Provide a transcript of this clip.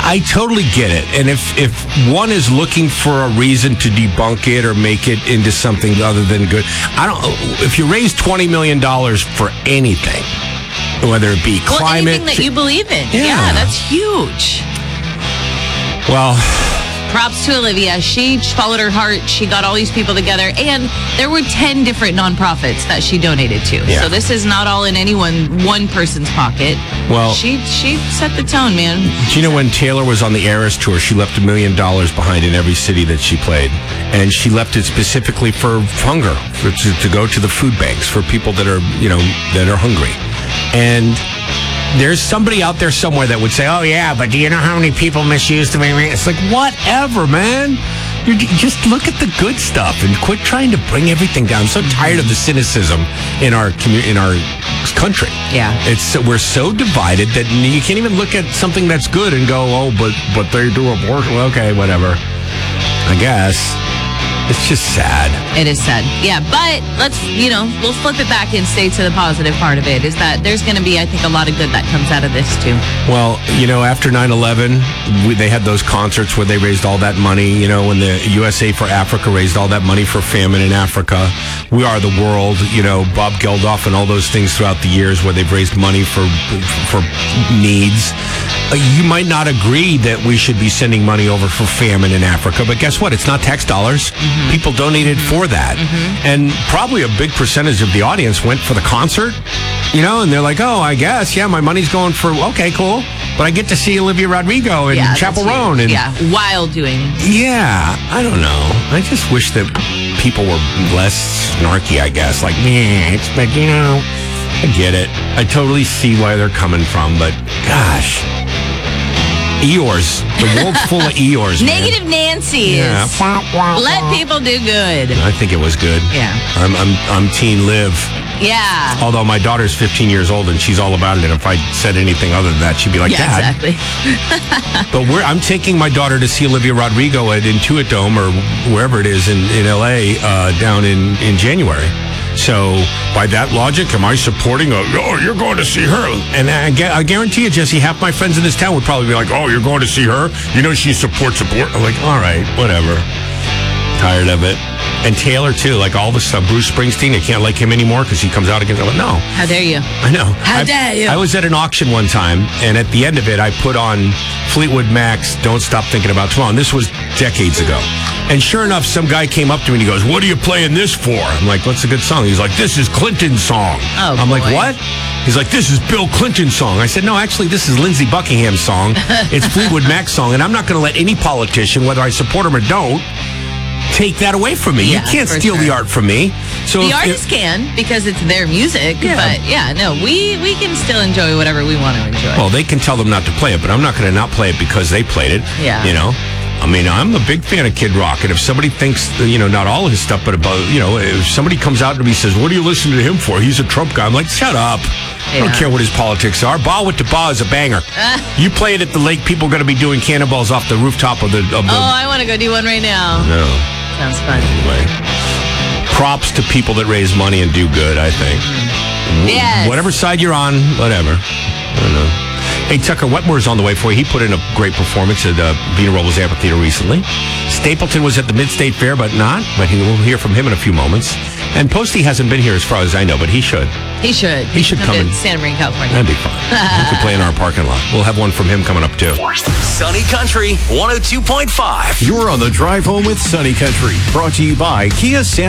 I totally get it. And if one is looking for a reason to debunk it or make it into something other than good, if you raise $20 million for anything, whether it be climate... anything that you believe in. Yeah, that's huge. Well... Props to Olivia. She followed her heart. She got all these people together. And there were 10 different nonprofits that she donated to. Yeah. So this is not all in one person's pocket. Well, she set the tone, man. Do you know when Taylor was on the Eras tour, she left $1 million behind in every city that she played. And she left it specifically for hunger, to go to the food banks for people that are hungry. And... there's somebody out there somewhere that would say, oh, yeah, but do you know how many people misused the money? It's like, whatever, man. You just look at the good stuff and quit trying to bring everything down. I'm so tired of the cynicism in our country. Yeah. We're so divided that you can't even look at something that's good and go, oh, but they do abortion. Well, okay, whatever. I guess. It's just sad. It is sad. Yeah, but we'll flip it back and stay to the positive part of it, is that there's going to be, I think, a lot of good that comes out of this, too. Well, after 9/11, they had those concerts where they raised all that money, when the USA for Africa raised all that money for famine in Africa. We Are the World, Bob Geldof and all those things throughout the years where they've raised money for needs. You might not agree that we should be sending money over for famine in Africa, but guess what? It's not tax dollars. Mm-hmm. People donated for that. Mm-hmm. And probably a big percentage of the audience went for the concert, and they're like, oh, I guess, yeah, my money's going for, okay, cool. But I get to see Olivia Rodrigo and Chappell Roan. While doing. Yeah, I don't know. I just wish that people were less snarky, I guess. Like, but I get it. I totally see why they're coming from, but gosh. Eeyores. The world's full of Eeyores, man. Negative Nancy's. Yeah. Let people do good. I think it was good. Yeah. I'm Teen Liv. Yeah. Although my daughter's 15 years old and she's all about it. And if I said anything other than that, she'd be like, Dad. Exactly. But I'm taking my daughter to see Olivia Rodrigo at Intuit Dome or wherever it is in LA down in January. So, by that logic, am I supporting you're going to see her? And I guarantee you, Jesse, half my friends in this town would probably be like, oh, you're going to see her? She supports abort. I'm like, all right, whatever. Tired of it. And Taylor, too, like all the stuff. Bruce Springsteen, I can't like him anymore because he comes out against... I'm like, no. How dare you? I know. How dare you? I was at an auction one time, and at the end of it, I put on Fleetwood Mac's Don't Stop Thinking About Tomorrow. And this was decades ago. And sure enough, some guy came up to me and he goes, what are you playing this for? I'm like, what's a good song? He's like, this is Clinton's song. Oh, I'm boy. like, what? He's like, this is Bill Clinton's song. I said, no, actually, this is Lindsey Buckingham's song. It's Fleetwood Mac's song. And I'm not going to let any politician, whether I support him or don't, take that away from me. Yeah, you can't steal the art from me. So the artists can, because it's their music. Yeah. But we can still enjoy whatever we want to enjoy. Well, they can tell them not to play it, but I'm not going to not play it because they played it. Yeah. I mean, I'm a big fan of Kid Rock, and if somebody thinks, not all of his stuff, but about, if somebody comes out to me and says, what are you listening to him for? He's a Trump guy. I'm like, shut up. I don't care what his politics are. Ball with the Ball is a banger. You play it at the lake, people are going to be doing cannonballs off the rooftop of the... Oh, I want to go do one right now. No. Sounds fun. Anyway, props to people that raise money and do good, I think. Yes. Whatever side you're on, whatever. I don't know. Hey, Tucker Wetmore's on the way for you. He put in a great performance at Vina Robles Amphitheater recently. Stapleton was at the Mid-State Fair, but we'll hear from him in a few moments. And Posty hasn't been here as far as I know, but he should. He should. He should come in. Santa Maria, California. That'd be fun. He could play in our parking lot. We'll have one from him coming up, too. Sunny Country 102.5. You're on the drive home with Sunny Country. Brought to you by Kia Santa